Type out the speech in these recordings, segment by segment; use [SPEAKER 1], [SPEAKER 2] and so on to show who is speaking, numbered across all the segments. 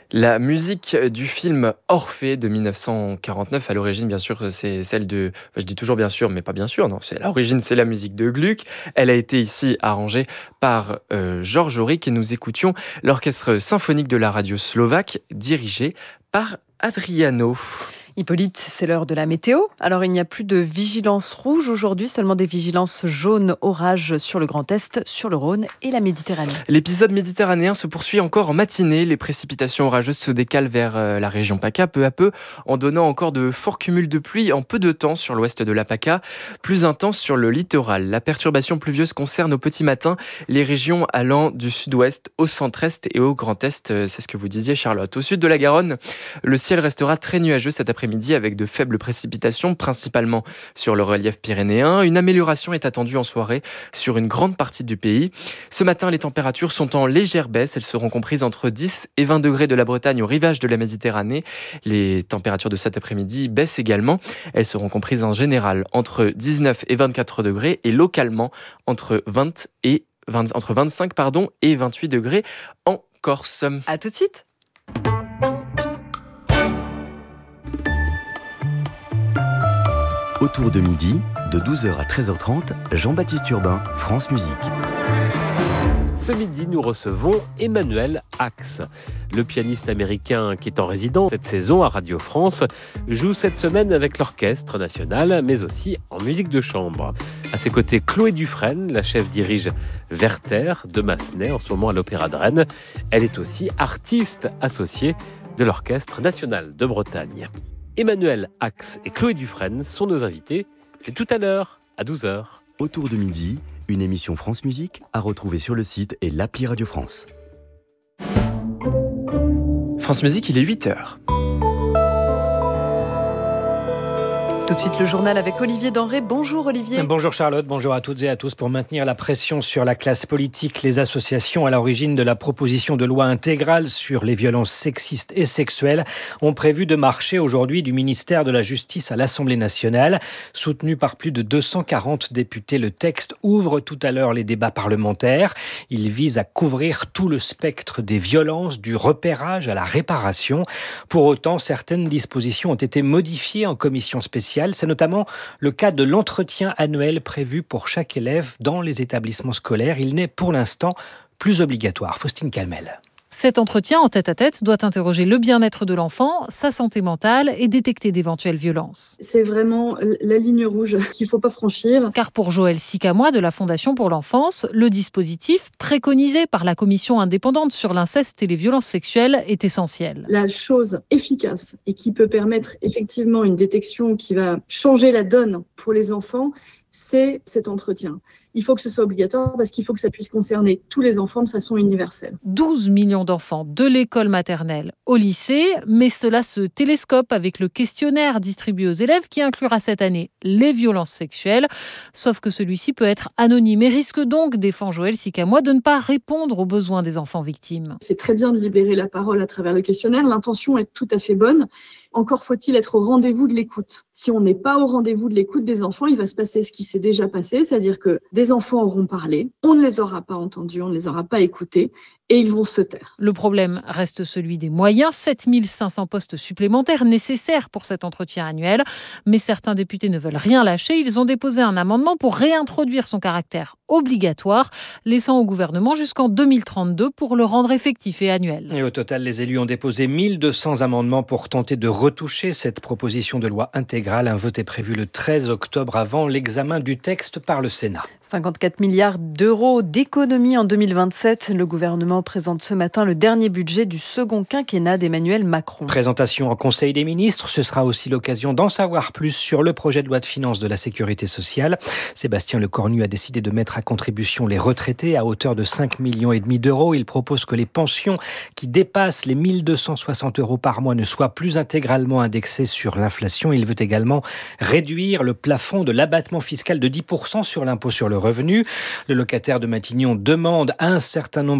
[SPEAKER 1] La musique du film Orphée de 1949, à l'origine, bien sûr, c'est celle de... Enfin, je dis toujours bien sûr, mais pas bien sûr, non. À l'origine, c'est la musique de Gluck. Elle a été ici arrangée par Georges Auric et nous écoutions l'orchestre symphonique de la radio slovaque, dirigé par Adriano.
[SPEAKER 2] Hippolyte, c'est l'heure de la météo. Alors, il n'y a plus de vigilance rouge aujourd'hui, seulement des vigilances jaunes orage sur le Grand Est, sur le Rhône et la Méditerranée.
[SPEAKER 1] L'épisode méditerranéen se poursuit encore en matinée. Les précipitations orageuses se décalent vers la région PACA peu à peu, en donnant encore de forts cumuls de pluie en peu de temps sur l'ouest de la PACA, plus intense sur le littoral. La perturbation pluvieuse concerne au petit matin les régions allant du sud-ouest au centre-est et au Grand Est. C'est ce que vous disiez, Charlotte. Au sud de la Garonne, le ciel restera très nuageux cet après-midi avec de faibles précipitations, principalement sur le relief pyrénéen. Une amélioration est attendue en soirée sur une grande partie du pays. Ce matin, les températures sont en légère baisse. Elles seront comprises entre 10 et 20 degrés de la Bretagne au rivage de la Méditerranée. Les températures de cet après-midi baissent également. Elles seront comprises en général entre 19 et 24 degrés et localement entre 25 et 28 degrés en Corse.
[SPEAKER 2] À tout de suite.
[SPEAKER 3] Autour de midi, de 12h à 13h30, Jean-Baptiste Urbain, France Musique.
[SPEAKER 4] Ce midi, nous recevons Emmanuel Ax. Le pianiste américain qui est en résidence cette saison à Radio France joue cette semaine avec l'Orchestre National, mais aussi en musique de chambre. À ses côtés, Chloé Dufresne, la chef dirige Werther de Massenet, en ce moment à l'Opéra de Rennes. Elle est aussi artiste associée de l'Orchestre National de Bretagne. Emmanuel Ax et Chloé Dufresne sont nos invités. C'est tout à l'heure, à 12h.
[SPEAKER 3] Autour de midi, une émission France Musique à retrouver sur le site et l'appli Radio France.
[SPEAKER 1] France Musique, il est 8h.
[SPEAKER 2] Tout de suite, le journal avec Olivier Denré. Bonjour Olivier.
[SPEAKER 5] Bonjour Charlotte, bonjour à toutes et à tous. Pour maintenir la pression sur la classe politique, les associations à l'origine de la proposition de loi intégrale sur les violences sexistes et sexuelles ont prévu de marcher aujourd'hui du ministère de la Justice à l'Assemblée nationale. Soutenu par plus de 240 députés, le texte ouvre tout à l'heure les débats parlementaires. Il vise à couvrir tout le spectre des violences, du repérage à la réparation. Pour autant, certaines dispositions ont été modifiées en commission spéciale. C'est notamment le cas de l'entretien annuel prévu pour chaque élève dans les établissements scolaires. Il n'est pour l'instant plus obligatoire. Faustine Calmel.
[SPEAKER 6] Cet entretien en tête-à-tête doit interroger le bien-être de l'enfant, sa santé mentale et détecter d'éventuelles violences.
[SPEAKER 7] C'est vraiment la ligne rouge qu'il ne faut pas franchir.
[SPEAKER 6] Car pour Joël Sicamois de la Fondation pour l'enfance, le dispositif préconisé par la commission indépendante sur l'inceste et les violences sexuelles est essentiel.
[SPEAKER 7] La chose efficace et qui peut permettre effectivement une détection qui va changer la donne pour les enfants, c'est cet entretien. Il faut que ce soit obligatoire parce qu'il faut que ça puisse concerner tous les enfants de façon universelle.
[SPEAKER 6] 12 millions d'enfants de l'école maternelle au lycée, mais cela se télescope avec le questionnaire distribué aux élèves qui inclura cette année les violences sexuelles. Sauf que celui-ci peut être anonyme et risque donc, défend Joël Sicamois, de ne pas répondre aux besoins des enfants victimes.
[SPEAKER 7] C'est très bien de libérer la parole à travers le questionnaire. L'intention est tout à fait bonne. Encore faut-il être au rendez-vous de l'écoute. Si on n'est pas au rendez-vous de l'écoute des enfants, il va se passer ce qui s'est déjà passé, c'est-à-dire que des enfants auront parlé, on ne les aura pas entendus, on ne les aura pas écoutés, et ils vont se taire.
[SPEAKER 6] Le problème reste celui des moyens, 7500 postes supplémentaires nécessaires pour cet entretien annuel. Mais certains députés ne veulent rien lâcher. Ils ont déposé un amendement pour réintroduire son caractère obligatoire, laissant au gouvernement jusqu'en 2032 pour le rendre effectif et annuel.
[SPEAKER 5] Et au total, les élus ont déposé 1200 amendements pour tenter de retoucher cette proposition de loi intégrale. Un vote est prévu le 13 octobre avant l'examen du texte par le Sénat.
[SPEAKER 2] 54 milliards d'euros d'économies en 2027. Le gouvernement présente ce matin le dernier budget du second quinquennat d'Emmanuel Macron.
[SPEAKER 5] Présentation en Conseil des ministres, ce sera aussi l'occasion d'en savoir plus sur le projet de loi de finances de la Sécurité sociale. Sébastien Lecornu a décidé de mettre à contribution les retraités à hauteur de 5,5 millions d'euros. Il propose que les pensions qui dépassent les 1 260 euros par mois ne soient plus intégralement indexées sur l'inflation. Il veut également réduire le plafond de l'abattement fiscal de 10% sur l'impôt sur le revenu. Le locataire de Matignon demande à un certain nombre de ministères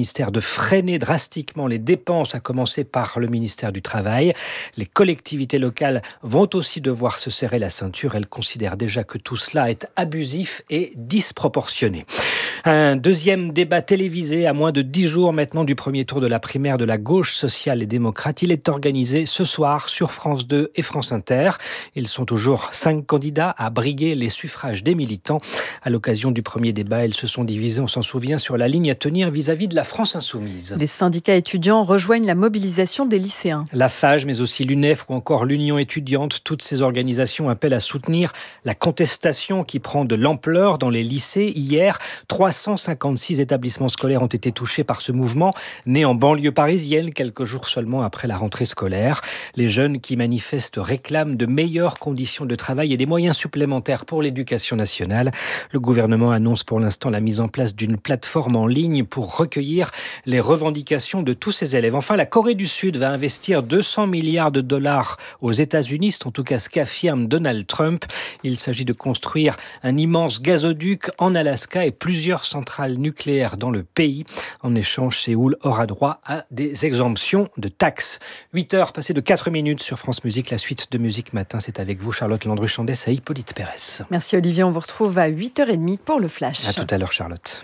[SPEAKER 5] ministères de freiner drastiquement les dépenses, à commencer par le ministère du Travail. Les collectivités locales vont aussi devoir se serrer la ceinture. Elles considèrent déjà que tout cela est abusif et disproportionné. Un deuxième débat télévisé à moins de 10 jours maintenant du premier tour de la primaire de la gauche sociale et démocrate. Il est organisé ce soir sur France 2 et France Inter. Ils sont toujours 5 candidats à briguer les suffrages des militants. À l'occasion du premier débat, ils se sont divisés, on s'en souvient, sur la ligne à tenir vis-à-vis de la France insoumise.
[SPEAKER 2] Les syndicats étudiants rejoignent la mobilisation des lycéens.
[SPEAKER 5] La FAGE, mais aussi l'UNEF ou encore l'Union étudiante, toutes ces organisations appellent à soutenir la contestation qui prend de l'ampleur dans les lycées. Hier, 356 établissements scolaires ont été touchés par ce mouvement, né en banlieue parisienne, quelques jours seulement après la rentrée scolaire. Les jeunes qui manifestent réclament de meilleures conditions de travail et des moyens supplémentaires pour l'éducation nationale. Le gouvernement annonce pour l'instant la mise en place d'une plateforme en ligne pour recueillir les revendications de tous ces élèves. Enfin, la Corée du Sud va investir 200 milliards de dollars aux États-Unis. C'est en tout cas ce qu'affirme Donald Trump. Il s'agit de construire un immense gazoduc en Alaska et plusieurs centrales nucléaires dans le pays. En échange, Séoul aura droit à des exemptions de taxes. 8h passées de 4 minutes sur France Musique. La suite de Musique Matin, c'est avec vous, Charlotte Landru-Chandès et Hippolyte Pérès.
[SPEAKER 2] Merci Olivier, on vous retrouve à 8h30 pour le Flash.
[SPEAKER 5] À tout à l'heure, Charlotte.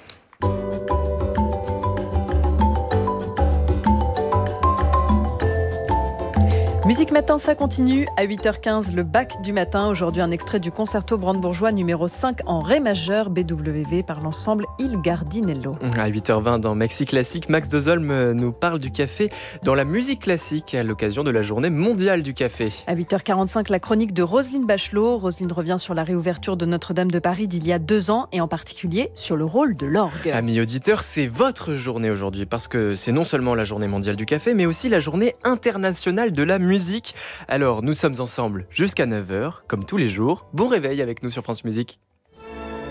[SPEAKER 2] Musique Matin, ça continue. À 8h15, le bac du matin. Aujourd'hui, un extrait du concerto brandebourgeois numéro 5 en ré majeur, BWV, par l'ensemble Il Gardinello.
[SPEAKER 1] À 8h20, dans Maxi Classique, Max Dezolm nous parle du café dans la musique classique à l'occasion de la journée mondiale du café.
[SPEAKER 2] À 8h45, la chronique de Roselyne Bachelot. Roselyne revient sur la réouverture de Notre-Dame de Paris d'il y a 2 ans et en particulier sur le rôle de l'orgue.
[SPEAKER 1] Amis auditeurs, c'est votre journée aujourd'hui parce que c'est non seulement la journée mondiale du café, mais aussi la journée internationale de la musique. Alors, nous sommes ensemble jusqu'à 9h, comme tous les jours. Bon réveil avec nous sur France Musique.